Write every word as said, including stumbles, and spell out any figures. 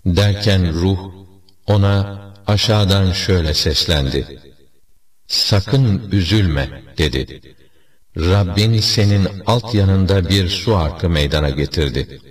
Derken ruh ona aşağıdan şöyle seslendi: sakın üzülme dedi. Rabbin senin alt yanında bir su arkı meydana getirdi.